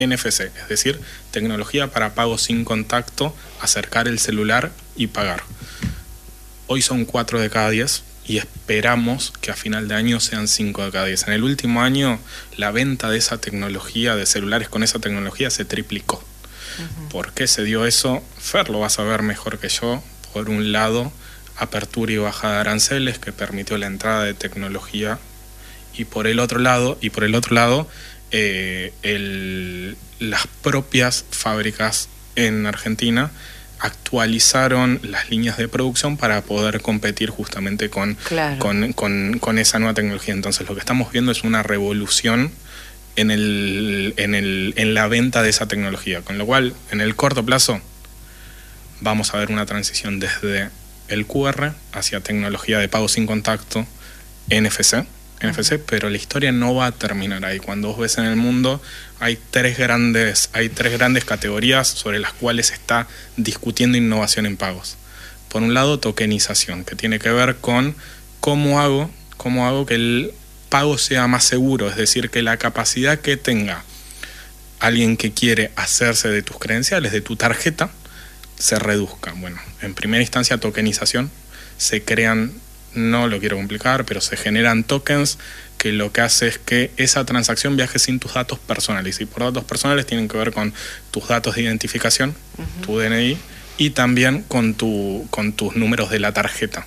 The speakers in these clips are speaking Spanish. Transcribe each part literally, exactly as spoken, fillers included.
N F C, es decir, tecnología para pago sin contacto, acercar el celular y pagar. Hoy son cuatro de cada diez y esperamos que a final de año sean cinco de cada diez. En el último año la venta de esa tecnología, de celulares con esa tecnología, se triplicó. Uh-huh. ¿Por qué se dio eso? Fer lo va a saber mejor que yo. Por un lado, apertura y bajada de aranceles que permitió la entrada de tecnología, y por el otro lado, y por el otro lado, eh, el, las propias fábricas en Argentina actualizaron las líneas de producción para poder competir justamente con, claro. con, con, con esa nueva tecnología. Entonces lo que estamos viendo es una revolución en, el, en, el, en la venta de esa tecnología, con lo cual en el corto plazo vamos a ver una transición desde el Q R hacia tecnología de pago sin contacto, N F C, N F C, pero la historia no va a terminar ahí. Cuando vos ves en el mundo, hay tres grandes, hay tres grandes categorías sobre las cuales se está discutiendo innovación en pagos. Por un lado, tokenización, que tiene que ver con cómo hago, cómo hago que el pago sea más seguro, es decir, que la capacidad que tenga alguien que quiere hacerse de tus credenciales, de tu tarjeta, se reduzca. Bueno, en primera instancia, tokenización, se crean, no lo quiero complicar, pero se generan tokens que lo que hace es que esa transacción viaje sin tus datos personales. Y por datos personales tienen que ver con tus datos de identificación, uh-huh. tu D N I, y también con, tu, con tus números de la tarjeta.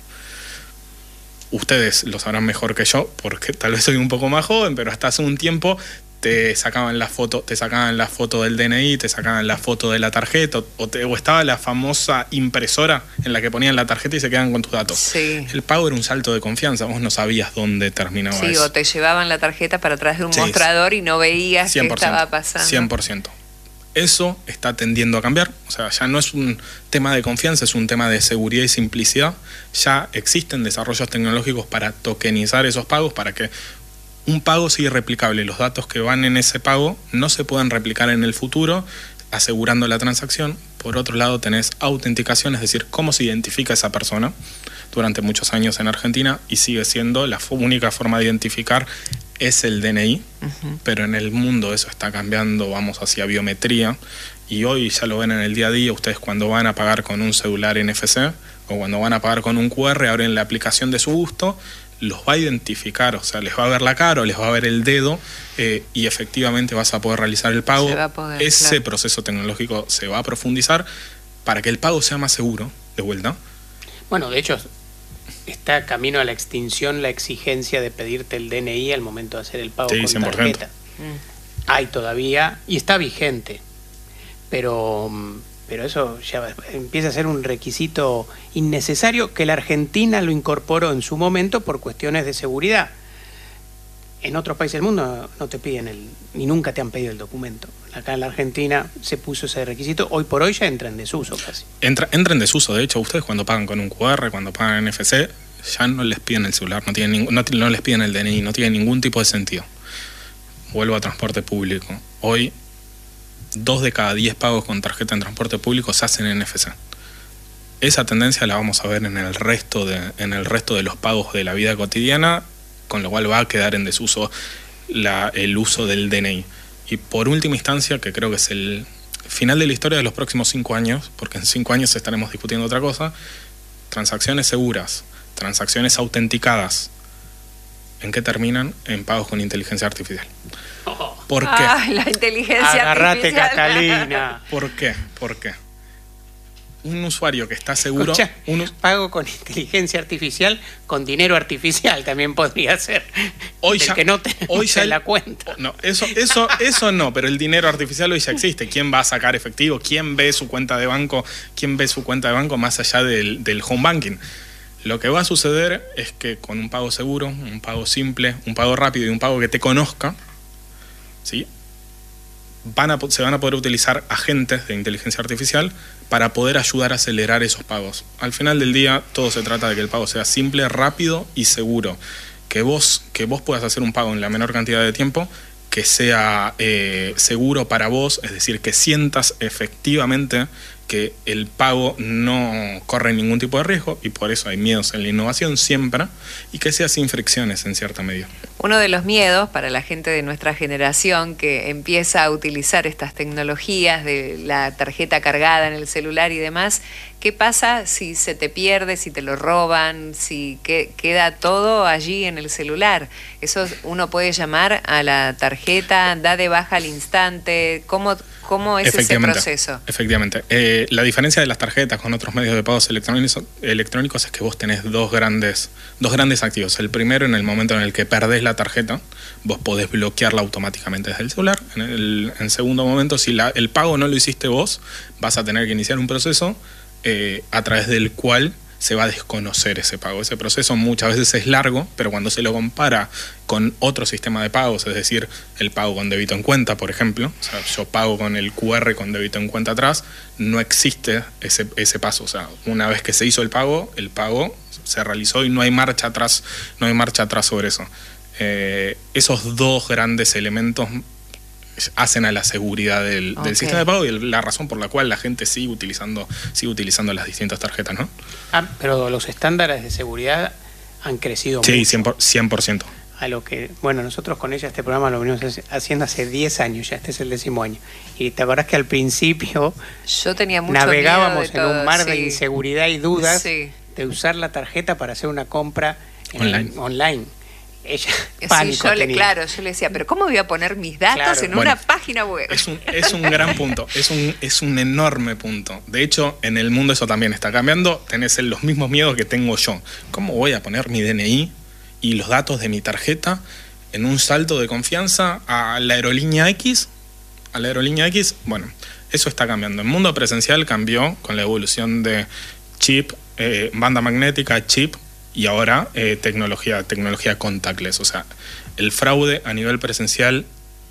Ustedes lo sabrán mejor que yo, porque tal vez soy un poco más joven, pero hasta hace un tiempo te sacaban la foto, te sacaban la foto del D N I, te sacaban la foto de la tarjeta, o, te, o estaba la famosa impresora en la que ponían la tarjeta y se quedaban con tus datos. Sí. El pago era un salto de confianza, vos no sabías dónde terminaba sí, eso. Sí, o te llevaban la tarjeta para atrás de un sí, mostrador y no veías qué estaba pasando. cien por ciento. Eso está tendiendo a cambiar, o sea, ya no es un tema de confianza, es un tema de seguridad y simplicidad. Ya existen desarrollos tecnológicos para tokenizar esos pagos, para que un pago sea irreplicable. Los datos que van en ese pago no se pueden replicar en el futuro, asegurando la transacción. Por otro lado, tenés autenticación, es decir, cómo se identifica esa persona. Durante muchos años en Argentina, y sigue siendo la única forma de identificar es el D N I, uh-huh. pero en el mundo eso está cambiando, vamos hacia biometría, y hoy ya lo ven en el día a día. Ustedes cuando van a pagar con un celular N F C o cuando van a pagar con un Q R, abren la aplicación de su gusto, los va a identificar, o sea, les va a ver la cara o les va a ver el dedo, eh, y efectivamente vas a poder realizar el pago. Se va a poder, Ese claro. proceso tecnológico se va a profundizar para que el pago sea más seguro, de vuelta. Bueno, de hecho, está camino a la extinción la exigencia de pedirte el D N I al momento de hacer el pago sí, con cien por ciento. tarjeta. Mm. Hay todavía, y está vigente, pero... pero eso ya empieza a ser un requisito innecesario que la Argentina lo incorporó en su momento por cuestiones de seguridad. En otros países del mundo no te piden el, ni nunca te han pedido el documento. Acá en la Argentina se puso ese requisito, hoy por hoy ya entra en desuso casi. Entra, entra en desuso, de hecho, ustedes cuando pagan con un Q R, cuando pagan N F C, ya no les piden el celular, no, tienen ningún, no, no les piden el D N I, no tiene ningún tipo de sentido. Vuelvo a transporte público. Hoy, dos de cada diez pagos con tarjeta en transporte público se hacen en N F C. Esa tendencia la vamos a ver en el resto de, en el resto de los pagos de la vida cotidiana, con lo cual va a quedar en desuso la, el uso del D N I. Y por última instancia, que creo que es el final de la historia de los próximos cinco años, porque en cinco años estaremos discutiendo otra cosa, transacciones seguras, transacciones autenticadas. ¿En qué terminan? En pagos con inteligencia artificial. ¿Por qué? Ah, la inteligencia Agarrate, artificial. Catalina. ¿Por qué? ¿Por qué? Un usuario que está seguro... Escucha, un... pago con inteligencia artificial, con dinero artificial también podría ser. Hoy Del ya, que no te, hoy ya te la cuenta. No, eso, eso, eso no, pero el dinero artificial hoy ya existe. ¿Quién va a sacar efectivo? ¿Quién ve su cuenta de banco? ¿Quién ve su cuenta de banco más allá del, del home banking? Lo que va a suceder es que con un pago seguro, un pago simple, un pago rápido y un pago que te conozca, ¿sí? Van a, se van a poder utilizar agentes de inteligencia artificial para poder ayudar a acelerar esos pagos. Al final del día, todo se trata de que el pago sea simple, rápido y seguro. Que vos, que vos puedas hacer un pago en la menor cantidad de tiempo, que sea eh, seguro para vos, es decir, que sientas efectivamente que el pago no corre ningún tipo de riesgo y por eso hay miedos en la innovación siempre, y que sea sin fricciones en cierta medida. Uno de los miedos para la gente de nuestra generación que empieza a utilizar estas tecnologías de la tarjeta cargada en el celular y demás, ¿qué pasa si se te pierde, si te lo roban, si que, queda todo allí en el celular? Eso uno puede llamar a la tarjeta, da de baja al instante, ¿cómo, cómo es ese proceso? Efectivamente. Eh, la diferencia de las tarjetas con otros medios de pagos electrónicos, electrónicos es que vos tenés dos grandes, dos grandes activos. El primero, en el momento en el que perdés la tarjeta, vos podés bloquearla automáticamente desde el celular. En el en segundo momento, si la, el pago no lo hiciste vos, vas a tener que iniciar un proceso eh, a través del cual se va a desconocer ese pago. Ese proceso muchas veces es largo, pero cuando se lo compara con otro sistema de pagos, es decir, el pago con débito en cuenta, por ejemplo, o sea, yo pago con el cu erre con débito en cuenta atrás, no existe ese, ese paso. O sea, una vez que se hizo el pago, el pago se realizó y no hay marcha atrás, no hay marcha atrás sobre eso. Eh, esos dos grandes elementos hacen a la seguridad del, okay. del sistema de pago y la razón por la cual la gente sigue utilizando sigue utilizando las distintas tarjetas, ¿no? Ah, pero los estándares de seguridad han crecido sí, mucho. Sí, cien por ciento. A lo que, bueno, nosotros con ella este programa lo venimos haciendo hace diez años, ya este es el décimo año. Y te acordás que al principio yo tenía mucho navegábamos miedo de en un mar todo, de sí. inseguridad y dudas sí. de usar la tarjeta para hacer una compra en online. El, online. Ella, pánico sí, yo le, tenía. Claro, yo le decía, pero ¿cómo voy a poner mis datos claro. en bueno, una página web? Es un, es un gran punto, es un, es un enorme punto. De hecho, en el mundo eso también está cambiando. Tenés los mismos miedos que tengo yo. ¿Cómo voy a poner mi de ene i y los datos de mi tarjeta en un salto de confianza a la aerolínea X? A la aerolínea X, bueno, eso está cambiando. El mundo presencial cambió con la evolución de chip, eh, banda magnética, chip, y ahora eh, tecnología, tecnología contactless. O sea, el fraude a nivel presencial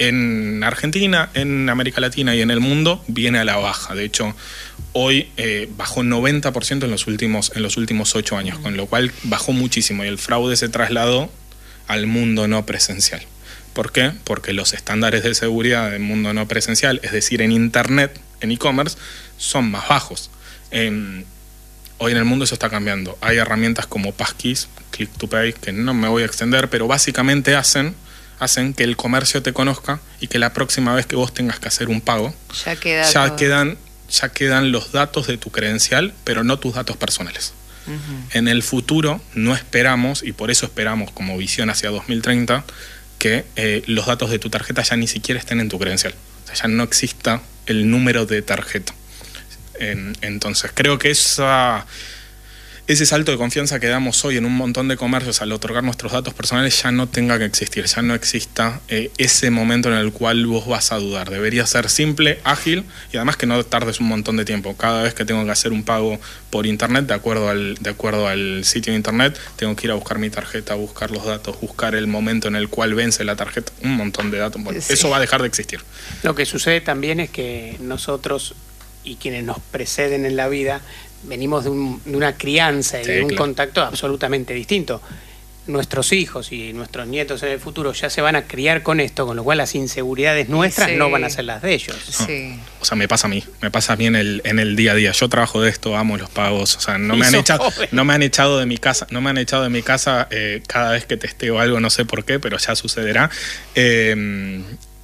en Argentina, en América Latina y en el mundo viene a la baja. De hecho, hoy eh, bajó noventa por ciento en los últimos, en los últimos ocho años, con lo cual bajó muchísimo y el fraude se trasladó al mundo no presencial. ¿Por qué? Porque los estándares de seguridad del mundo no presencial, es decir, en Internet, en e-commerce, son más bajos. Eh, Hoy en el mundo eso está cambiando. Hay herramientas como Passkeys, Click to Pay, que no me voy a extender, pero básicamente hacen, hacen que el comercio te conozca y que la próxima vez que vos tengas que hacer un pago, ya, queda ya, quedan, ya quedan los datos de tu credencial, pero no tus datos personales. Uh-huh. En el futuro no esperamos, y por eso esperamos como visión hacia dos mil treinta, que eh, los datos de tu tarjeta ya ni siquiera estén en tu credencial. O sea, ya no exista el número de tarjeta. Entonces creo que esa, ese salto de confianza que damos hoy en un montón de comercios al otorgar nuestros datos personales ya no tenga que existir, ya no exista eh, ese momento en el cual vos vas a dudar. Debería ser simple, ágil y además que no tardes un montón de tiempo. Cada vez que tengo que hacer un pago por internet, de acuerdo al, de acuerdo al sitio de internet, tengo que ir a buscar mi tarjeta, buscar los datos, buscar el momento en el cual vence la tarjeta, un montón de datos. Bueno, sí. Eso va a dejar de existir. Lo que sucede también es que nosotros y quienes nos preceden en la vida, venimos de, un, de una crianza y sí, de un claro. contacto absolutamente distinto. Nuestros hijos y nuestros nietos en el futuro ya se van a criar con esto, con lo cual las inseguridades nuestras sí. no van a ser las de ellos. No. Sí. O sea, me pasa a mí, me pasa a mí en el, en el día a día. Yo trabajo de esto, amo los pagos, o sea, no me han echado, no me han echado de mi casa, no me han echado de mi casa eh, cada vez que testeo algo, no sé por qué, pero ya sucederá. Eh,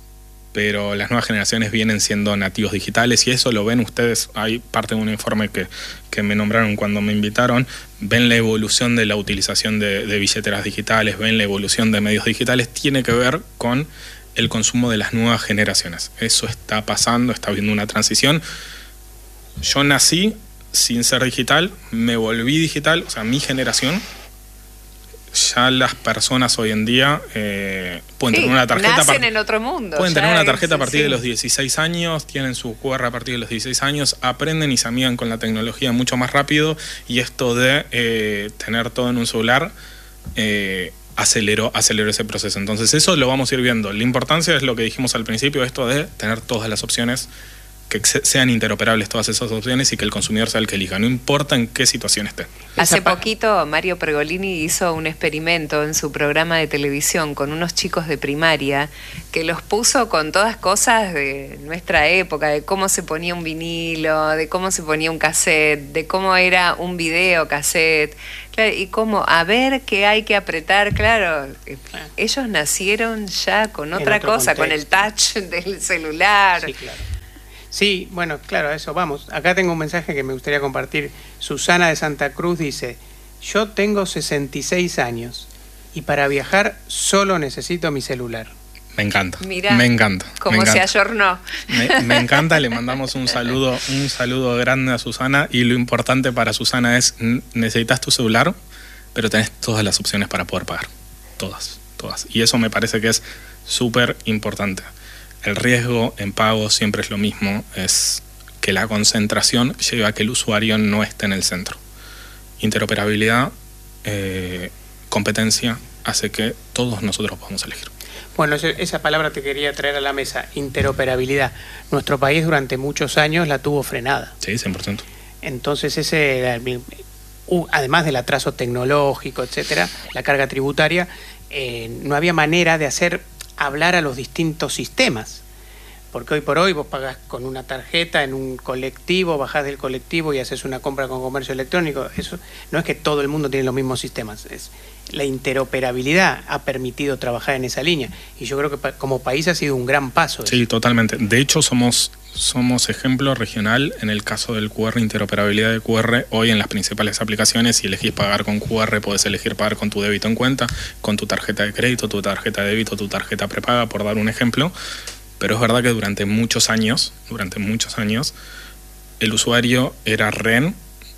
pero las nuevas generaciones vienen siendo nativos digitales y eso lo ven ustedes. Hay parte de un informe que, que me nombraron cuando me invitaron, ven la evolución de la utilización de, de billeteras digitales, ven la evolución de medios digitales, tiene que ver con el consumo de las nuevas generaciones. Eso está pasando, está habiendo una transición. Yo nací sin ser digital, me volví digital, o sea, mi generación. Ya las personas hoy en día eh, pueden sí, tener una tarjeta. Nacen en otro mundo. Pueden tener una tarjeta es, a partir sí. de los dieciséis años, tienen su cu erre a partir de los dieciséis años, aprenden y se amigan con la tecnología mucho más rápido y esto de eh, tener todo en un celular eh, aceleró, aceleró ese proceso. Entonces eso lo vamos a ir viendo. La importancia es lo que dijimos al principio, esto de tener todas las opciones que sean interoperables todas esas opciones y que el consumidor sea el que elija, no importa en qué situación esté. Hace poquito Mario Pergolini hizo un experimento en su programa de televisión con unos chicos de primaria que los puso con todas cosas de nuestra época, de cómo se ponía un vinilo, de cómo se ponía un cassette, de cómo era un video cassette, claro, y cómo, a ver qué hay que apretar, claro, ellos nacieron ya con otra cosa, contexto, con el touch del celular. Sí, claro. Sí, bueno, claro, a eso vamos. Acá tengo un mensaje que me gustaría compartir. Susana de Santa Cruz dice: yo tengo sesenta y seis años y para viajar solo necesito mi celular. Me encanta. Mirá, me encanta. Como me encanta. se ayornó. Me, me encanta, le mandamos un saludo, un saludo grande a Susana, y lo importante para Susana es: necesitas tu celular, pero tenés todas las opciones para poder pagar. Todas, todas. Y eso me parece que es súper importante. El riesgo en pago siempre es lo mismo, es que la concentración lleva a que el usuario no esté en el centro. Interoperabilidad, eh, competencia, hace que todos nosotros podamos elegir. Bueno, esa palabra te quería traer a la mesa, interoperabilidad. Nuestro país durante muchos años la tuvo frenada. Sí, cien por ciento. Entonces, ese, además del atraso tecnológico, etcétera, la carga tributaria, eh, no había manera de hacer hablar a los distintos sistemas, porque hoy por hoy vos pagás con una tarjeta en un colectivo, bajás del colectivo y haces una compra con comercio electrónico. Eso no es que todo el mundo tiene los mismos sistemas, es la interoperabilidad ha permitido trabajar en esa línea, y yo creo que pa como país ha sido un gran paso. Sí, totalmente. De hecho, somos somos ejemplo regional en el caso del Q R, interoperabilidad de Q R. Hoy en las principales aplicaciones, si elegís pagar con Q R, podés elegir pagar con tu débito en cuenta, con tu tarjeta de crédito, tu tarjeta de débito, tu tarjeta prepaga, por dar un ejemplo. Pero es verdad que durante muchos años, durante muchos años, el usuario era rehén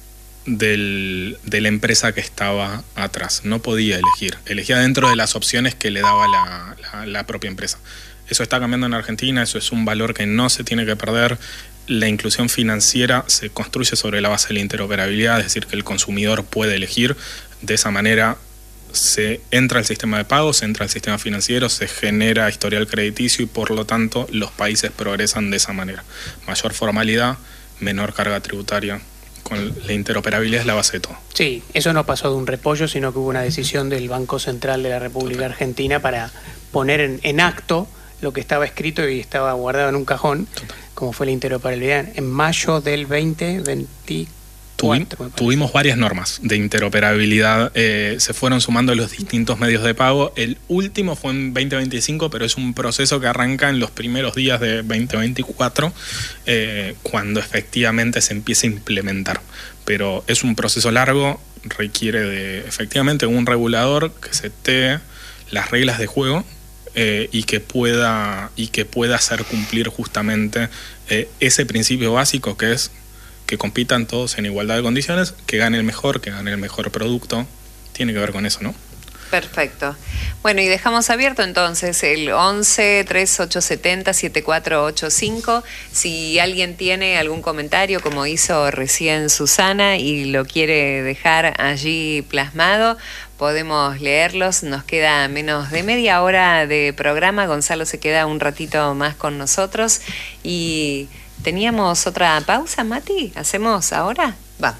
del, de la empresa que estaba atrás. No podía elegir. Elegía dentro de las opciones que le daba la, la, la propia empresa. Eso está cambiando en Argentina, eso es un valor que no se tiene que perder. La inclusión financiera se construye sobre la base de la interoperabilidad, es decir, que el consumidor puede elegir. De esa manera se entra al sistema de pagos, se entra al sistema financiero, se genera historial crediticio y por lo tanto los países progresan de esa manera. Mayor formalidad, menor carga tributaria. Con la interoperabilidad es la base de todo. Sí, eso no pasó de un repollo, sino que hubo una decisión del Banco Central de la República Total. Argentina para poner en, en acto lo que estaba escrito y estaba guardado en un cajón, Total. Como fue la interoperabilidad en mayo del veinte veinticuatro. Tuvimos, tuvimos varias normas de interoperabilidad, eh, se fueron sumando los distintos medios de pago. El último fue en veinte veinticinco, pero es un proceso que arranca en los primeros días de veinte veinticuatro, eh, cuando efectivamente se empieza a implementar. Pero es un proceso largo, requiere de efectivamente un regulador que setee las reglas de juego eh, y que pueda y que pueda hacer cumplir justamente eh, ese principio básico que es que compitan todos en igualdad de condiciones, que gane el mejor, que gane el mejor producto. Tiene que ver con eso, ¿no? Perfecto. Bueno, y dejamos abierto entonces el once, treinta y ocho setenta, setenta y cuatro ochenta y cinco. Si alguien tiene algún comentario, como hizo recién Susana, y lo quiere dejar allí plasmado, podemos leerlos. Nos queda menos de media hora de programa. Gonzalo se queda un ratito más con nosotros. Y teníamos otra pausa, Mati. ¿Hacemos ahora? Vamos.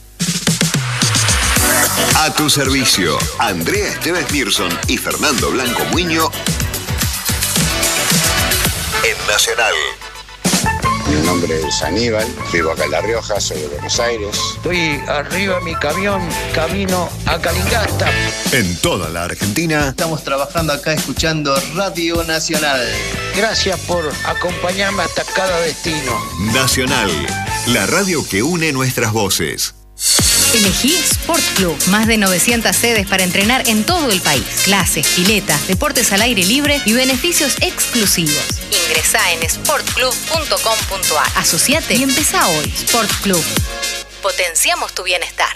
A tu servicio, Andrea Esteves Mirson y Fernando Blanco Muño en Nacional. Mi nombre es Aníbal, vivo acá en La Rioja, soy de Buenos Aires. Estoy arriba de mi camión, camino a Calingasta. En toda la Argentina. Estamos trabajando acá escuchando Radio Nacional. Gracias por acompañarme hasta cada destino. Nacional, la radio que une nuestras voces. Elegí Sport Club. Más de novecientas sedes para entrenar en todo el país. Clases, piletas, deportes al aire libre y beneficios exclusivos. Ingresá en sport club punto com punto a r. Asociate y empezá hoy. Sport Club. Potenciamos tu bienestar.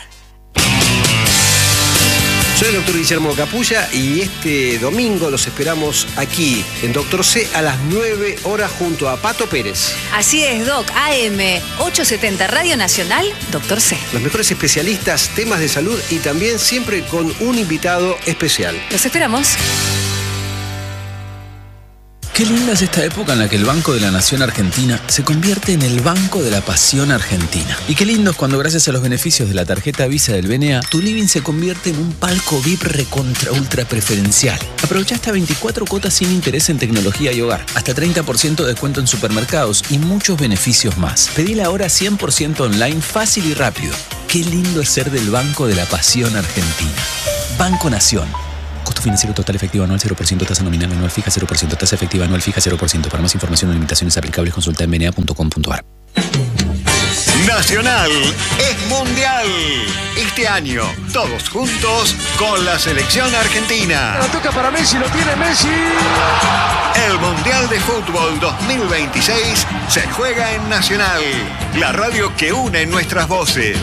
Soy el doctor Guillermo Capulla y este domingo los esperamos aquí en Doctor C a las nueve horas junto a Pato Pérez. Así es, Doc. A M ochocientos setenta Radio Nacional, Doctor C. Los mejores especialistas, temas de salud y también siempre con un invitado especial. Los esperamos. Qué linda es esta época en la que el Banco de la Nación Argentina se convierte en el Banco de la Pasión Argentina. Y qué lindo es cuando gracias a los beneficios de la tarjeta Visa del B N A, tu living se convierte en un palco V I P recontra ultra preferencial. Aprovecha hasta veinticuatro cuotas sin interés en tecnología y hogar, hasta treinta por ciento de descuento en supermercados y muchos beneficios más. Pedila ahora cien por ciento online, fácil y rápido. Qué lindo es ser del Banco de la Pasión Argentina. Banco Nación. Costo financiero total efectivo anual cero por ciento, tasa nominal anual fija cero por ciento, tasa efectiva anual fija cero por ciento. Para más información o limitaciones aplicables consulta en b n a punto com punto a r. Nacional es mundial. Este año, todos juntos con la selección argentina. La toca para Messi, lo tiene Messi. El Mundial de Fútbol dos mil veintiséis se juega en Nacional, la radio que une nuestras voces.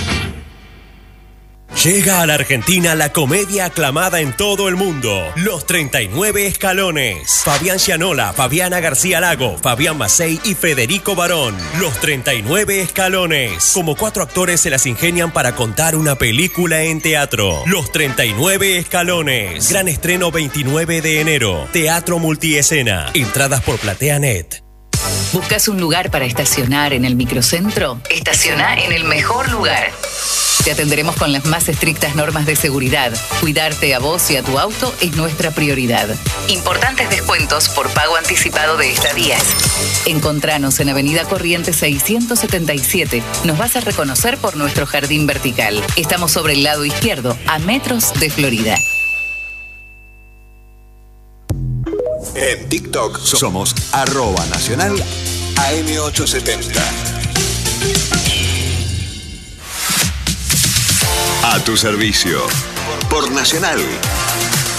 Llega a la Argentina la comedia aclamada en todo el mundo, Los treinta y nueve Escalones. Fabián Gianola, Fabiana García Lago, Fabián Macei y Federico Barón. Los treinta y nueve Escalones. Como cuatro actores se las ingenian para contar una película en teatro. Los treinta y nueve Escalones. Gran estreno veintinueve de enero. Teatro multiescena. Entradas por PlateaNet. ¿Buscas un lugar para estacionar en el microcentro? Estaciona en el mejor lugar. Te atenderemos con las más estrictas normas de seguridad. Cuidarte a vos y a tu auto es nuestra prioridad. Importantes descuentos por pago anticipado de estadías. Encontranos en Avenida Corrientes seiscientos setenta y siete. Nos vas a reconocer por nuestro jardín vertical. Estamos sobre el lado izquierdo, a metros de Florida. En TikTok somos arroba nacional A M ochocientos setenta. A tu servicio. Por Nacional.